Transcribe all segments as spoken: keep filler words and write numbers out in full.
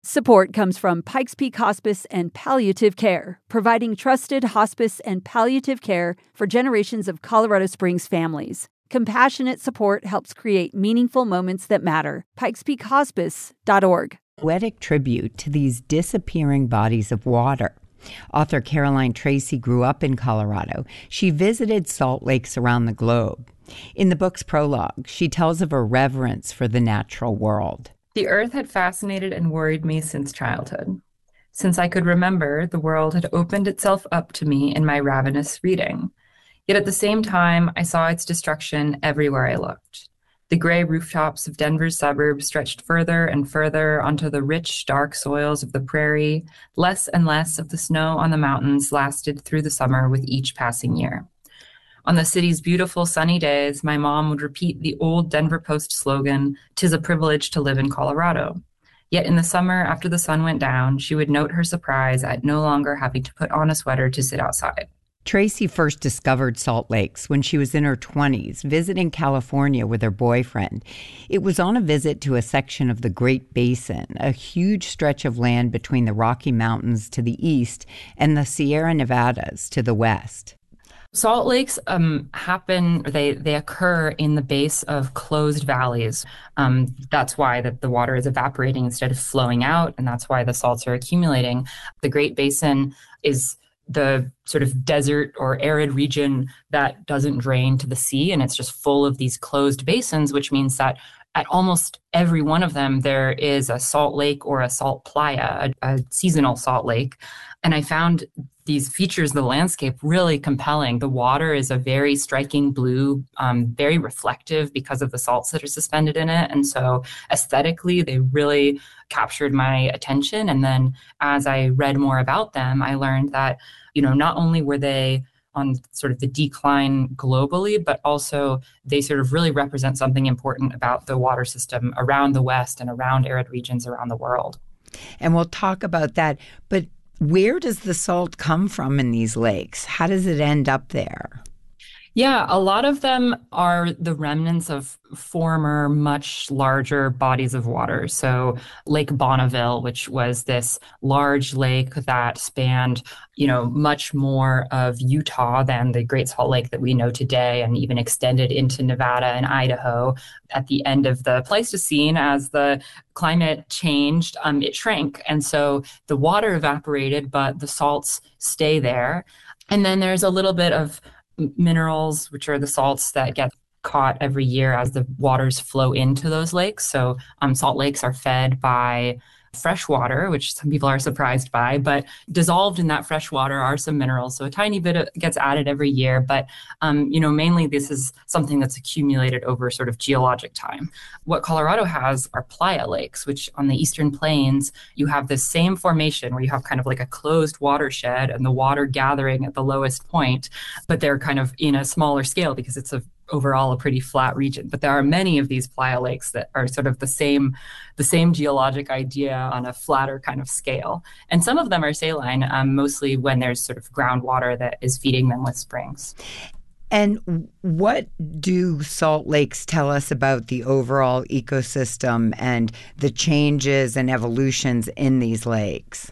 Support comes from Pikes Peak Hospice and Palliative Care, providing trusted hospice and palliative care for generations of Colorado Springs families. Compassionate support helps create meaningful moments that matter. pikes peak hospice dot org. Poetic tribute to these disappearing bodies of water. Author Caroline Tracy grew up in Colorado. She visited salt lakes around the globe. In the book's prologue, she tells of her reverence for the natural world. The earth had fascinated and worried me since childhood. Since I could remember, the world had opened itself up to me in my ravenous reading. Yet at the same time, I saw its destruction everywhere I looked. The gray rooftops of Denver's suburbs stretched further and further onto the rich, dark soils of the prairie. Less and less of the snow on the mountains lasted through the summer with each passing year. On the city's beautiful sunny days, my mom would repeat the old Denver Post slogan, "'Tis a privilege to live in Colorado." Yet in the summer, after the sun went down, she would note her surprise at no longer having to put on a sweater to sit outside. Tracy first discovered Salt Lakes when she was in her twenties, visiting California with her boyfriend. It was on a visit to a section of the Great Basin, a huge stretch of land between the Rocky Mountains to the east and the Sierra Nevadas to the west. Salt lakes um, happen, they, they occur in the base of closed valleys. Um, that's why that the water is evaporating instead of flowing out, and that's why the salts are accumulating. The Great Basin is the sort of desert or arid region that doesn't drain to the sea, and it's just full of these closed basins, which means that at almost every one of them, there is a salt lake or a salt playa, a, a seasonal salt lake. And I found these features of the landscape really compelling. The water is a very striking blue, um, very reflective because of the salts that are suspended in it. And so aesthetically, they really captured my attention. And then as I read more about them, I learned that, you know, not only were they on sort of the decline globally, but also they sort of really represent something important about the water system around the West and around arid regions around the world. And we'll talk about that. But where does the salt come from in these lakes? How does it end up there? Yeah, a lot of them are the remnants of former, much larger bodies of water. So Lake Bonneville, which was this large lake that spanned, you know, much more of Utah than the Great Salt Lake that we know today, and even extended into Nevada and Idaho. At the end of the Pleistocene, as the climate changed, um, it shrank. And so the water evaporated, but the salts stay there. And then there's a little bit of minerals, which are the salts that get caught every year as the waters flow into those lakes. So um, salt lakes are fed by fresh water, which some people are surprised by, but dissolved in that fresh water are some minerals. So a tiny bit of, gets added every year. But, um, you know, mainly this is something that's accumulated over sort of geologic time. What Colorado has are playa lakes, which on the eastern plains, you have this same formation where you have kind of like a closed watershed and the water gathering at the lowest point, but they're kind of in a smaller scale because it's a overall a pretty flat region. But there are many of these playa lakes that are sort of the same the same geologic idea on a flatter kind of scale. And some of them are saline, um, mostly when there's sort of groundwater that is feeding them with springs. And what do salt lakes tell us about the overall ecosystem and the changes and evolutions in these lakes?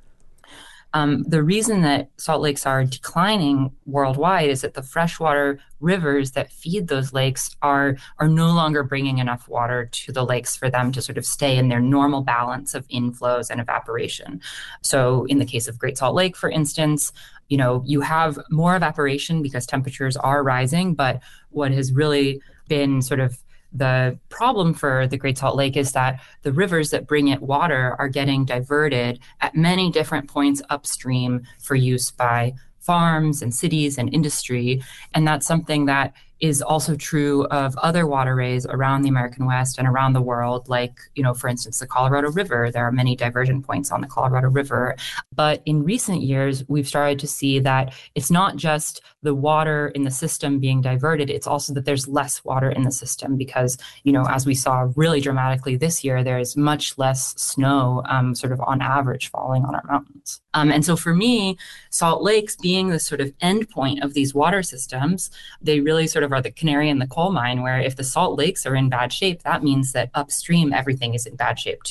Um, the reason that salt lakes are declining worldwide is that the freshwater rivers that feed those lakes are are no longer bringing enough water to the lakes for them to sort of stay in their normal balance of inflows and evaporation. So in the case of Great Salt Lake, for instance, you know, you have more evaporation because temperatures are rising, but what has really been sort of the problem for the Great Salt Lake is that the rivers that bring it water are getting diverted at many different points upstream for use by farms and cities and industry. And that's something that is also true of other waterways around the American West and around the world, like, you know, for instance, the Colorado River. There are many diversion points on the Colorado River. But in recent years, we've started to see that it's not just the water in the system being diverted, it's also that there's less water in the system because, you know, as we saw really dramatically this year, there is much less snow um, sort of on average falling on our mountains. Um, and so for me, Salt Lakes being the sort of end point of these water systems, they really sort of are the canary in the coal mine, where if the salt lakes are in bad shape, that means that upstream everything is in bad shape